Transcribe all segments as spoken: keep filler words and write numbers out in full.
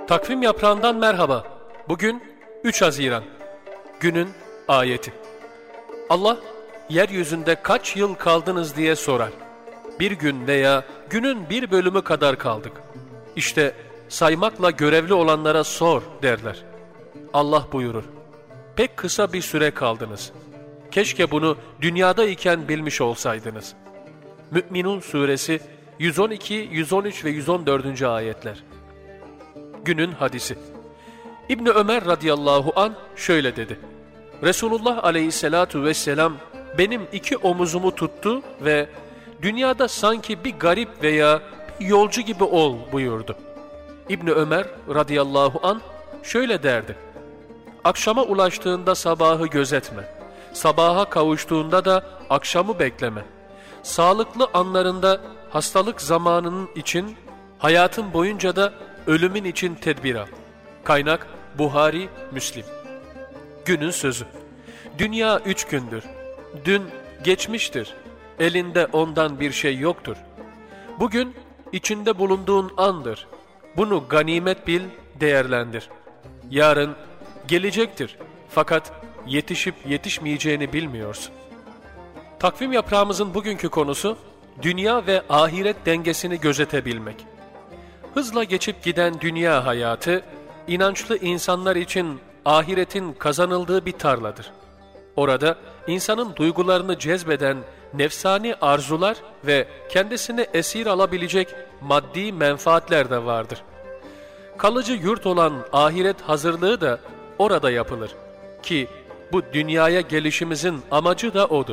Takvim yaprağından merhaba. Bugün üç Haziran. Günün ayeti. Allah, yeryüzünde kaç yıl kaldınız diye sorar. Bir gün veya günün bir bölümü kadar kaldık. İşte saymakla görevli olanlara sor derler. Allah buyurur. Pek kısa bir süre kaldınız. Keşke bunu dünyada iken bilmiş olsaydınız. Mü'minun suresi yüz on iki, yüz on üç ve yüz on dördüncü ayetler. Günün hadisi. İbni Ömer radıyallahu an şöyle dedi. Resulullah aleyhissalatu vesselam benim iki omuzumu tuttu ve dünyada sanki bir garip veya bir yolcu gibi ol buyurdu. İbni Ömer radıyallahu an şöyle derdi. Akşama ulaştığında sabahı gözetme. Sabaha kavuştuğunda da akşamı bekleme. Sağlıklı anlarında hastalık zamanının için, hayatın boyunca da ölümün için tedbir al. Kaynak Buhari, Müslim. Günün sözü. Dünya üç gündür. Dün geçmiştir. Elinde ondan bir şey yoktur. Bugün içinde bulunduğun andır. Bunu ganimet bil, değerlendir. Yarın gelecektir. Fakat yetişip yetişmeyeceğini bilmiyorsun. Takvim yaprağımızın bugünkü konusu, dünya ve ahiret dengesini gözetebilmek. Hızla geçip giden dünya hayatı, inançlı insanlar için ahiretin kazanıldığı bir tarladır. Orada insanın duygularını cezbeden nefsani arzular ve kendisini esir alabilecek maddi menfaatler de vardır. Kalıcı yurt olan ahiret hazırlığı da orada yapılır ki bu dünyaya gelişimizin amacı da odur.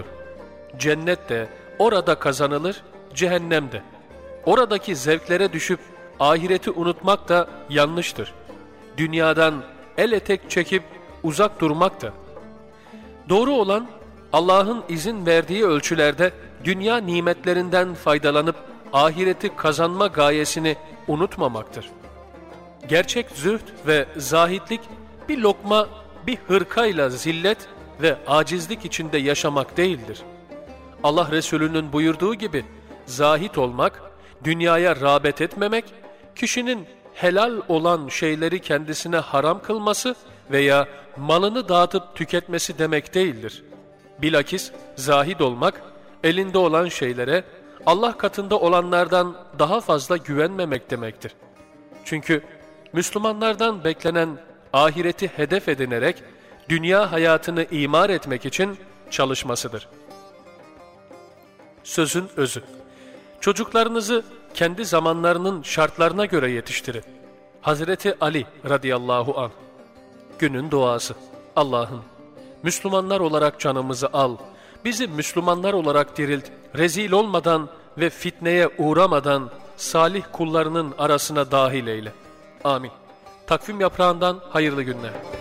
Cennet de orada kazanılır, cehennem de. Oradaki zevklere düşüp ahireti unutmak da yanlıştır. Dünyadan el etek çekip uzak durmak da. Doğru olan Allah'ın izin verdiği ölçülerde dünya nimetlerinden faydalanıp ahireti kazanma gayesini unutmamaktır. Gerçek zühd ve zahitlik bir lokma, bir hırkayla zillet ve acizlik içinde yaşamak değildir. Allah Resulü'nün buyurduğu gibi zahit olmak, dünyaya rağbet etmemek, kişinin helal olan şeyleri kendisine haram kılması veya malını dağıtıp tüketmesi demek değildir. Bilakis zahid olmak, elinde olan şeylere Allah katında olanlardan daha fazla güvenmemek demektir. Çünkü Müslümanlardan beklenen ahireti hedef edinerek dünya hayatını imar etmek için çalışmasıdır. Sözün özü. Çocuklarınızı kendi zamanlarının şartlarına göre yetiştirin. Hazreti Ali radıyallahu anh. Günün duası. Allah'ım, Müslümanlar olarak canımızı al, bizi Müslümanlar olarak dirilt, rezil olmadan ve fitneye uğramadan salih kullarının arasına dahil eyle. Amin. Takvim yaprağından hayırlı günler.